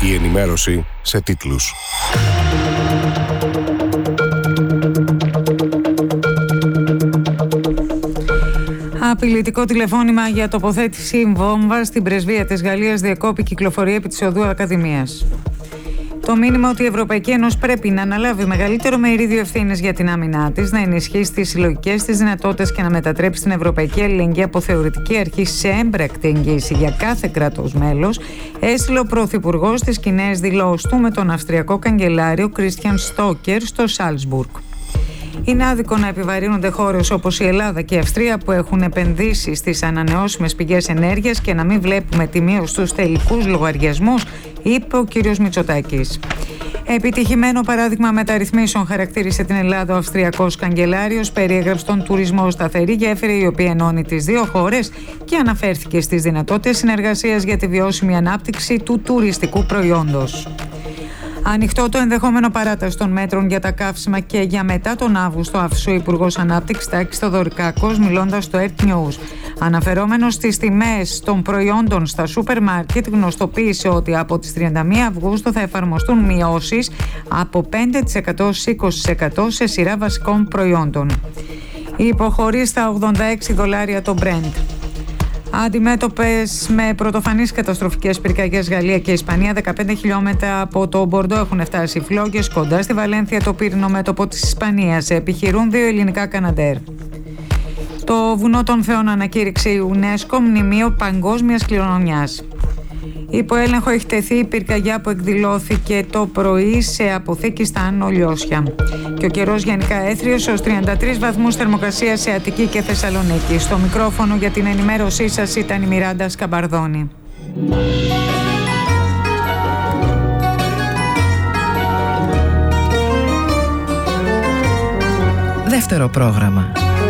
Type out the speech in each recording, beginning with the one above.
Η ενημέρωση σε τίτλους. Απειλητικό τηλεφώνημα για τοποθέτηση βόμβα στην πρεσβεία της Γαλλίας διεκόπη κυκλοφορία επί της οδού Ακαδημίας. Το μήνυμα ότι η Ευρωπαϊκή Ένωση πρέπει να αναλάβει μεγαλύτερο μερίδιο ευθύνες για την άμυνά της, να ενισχύσει τις συλλογικές της δυνατότητες και να μετατρέψει την Ευρωπαϊκή Αλληλεγγύη από θεωρητική αρχή σε έμπρακτη εγγύηση για κάθε κράτος μέλος, έστειλε ο Πρωθυπουργός στις κοινές δηλώσεις του με τον Αυστριακό Καγκελάριο Κρίστιαν Στόκερ στο Σάλτσμπουργκ. Είναι άδικο να επιβαρύνονται χώρες όπως η Ελλάδα και η Αυστρία που έχουν επενδύσει στις ανανεώσιμες πηγές ενέργειας και να μην βλέπουμε τη μείωση στους τελικούς λογαριασμούς, είπε ο κ. Μητσοτάκης. Επιτυχημένο παράδειγμα μεταρρυθμίσεων χαρακτήρισε την Ελλάδα ο Αυστριακός Καγκελάριος, περιέγραψε τον τουρισμό σταθερή γέφυρα η οποία ενώνει τις δύο χώρες και αναφέρθηκε στις δυνατότητες συνεργασίας για τη βιώσιμη ανάπτυξη του τουριστικού προϊόντος. Ανοιχτό το ενδεχόμενο παράταση των μέτρων για τα καύσιμα και για μετά τον Αύγουστο, άφησε ο Υπουργός Ανάπτυξης Τάκης Θεοδωρικάκος μιλώντας στο Earth News. Αναφερόμενος στις τιμές των προϊόντων στα σούπερ μάρκετ, γνωστοποίησε ότι από τις 31 Αυγούστου θα εφαρμοστούν μειώσεις από 5% σε 20% σε σειρά βασικών προϊόντων. Υποχωρεί στα $86 το Brent. Αντιμέτωπες με πρωτοφανείς καταστροφικές πυρκαγιές Γαλλία και Ισπανία, 15 χιλιόμετρα από το Μπορντό έχουν φτάσει φλόγες, κοντά στη Βαλένθια το πύρινο μέτωπο της Ισπανίας. Επιχειρούν 2 ελληνικά Καναντέρ. Το βουνό των Θεών ανακήρυξε η UNESCO μνημείο παγκόσμιας κληρονομιάς. Υπό έλεγχο έχει τεθεί η πυρκαγιά που εκδηλώθηκε το πρωί σε αποθήκη στα Άνω Λιώσια. Και ο καιρός γενικά έθριος ως 33 βαθμούς θερμοκρασία σε Αττική και Θεσσαλονίκη. Στο μικρόφωνο για την ενημέρωσή σας ήταν η Μιράντα Σκαμπαρδόνη. Δεύτερο πρόγραμμα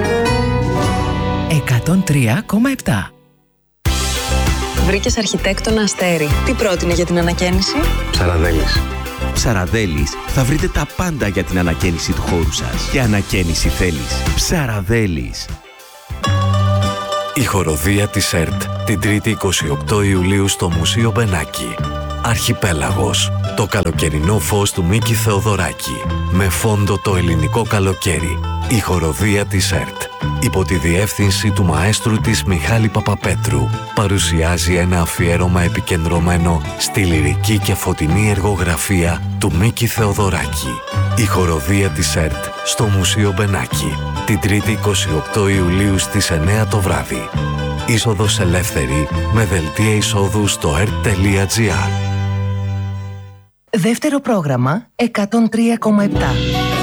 103,7. Βρήκες αρχιτέκτονα Αστέρι. Τι πρότεινε για την ανακαίνιση? Ψαραδέλης. Ψαραδέλης, θα βρείτε τα πάντα για την ανακαίνιση του χώρου σας. Και ανακαίνιση θέλεις. Ψαραδέλης. Η χοροδία της ΕΡΤ την 3η 28 Ιουλίου στο Μουσείο Μπενάκη. Αρχιπέλαγος. Το καλοκαιρινό φως του Μίκη Θεοδωράκη. Με φόντο το ελληνικό καλοκαίρι. Η χοροδία της ΕΡΤ, υπό τη διεύθυνση του μαέστρου της Μιχάλη Παπαπέτρου, παρουσιάζει ένα αφιέρωμα επικεντρωμένο στη λυρική και φωτεινή εργογραφία του Μίκη Θεοδωράκη. Η χοροδία της ΕΡΤ στο Μουσείο Μπενάκη, την 3η 28 Ιουλίου στις 9 το βράδυ. Είσοδος ελεύθερη με δελτία εισόδου στο ert.gr. Δεύτερο πρόγραμμα 103,7.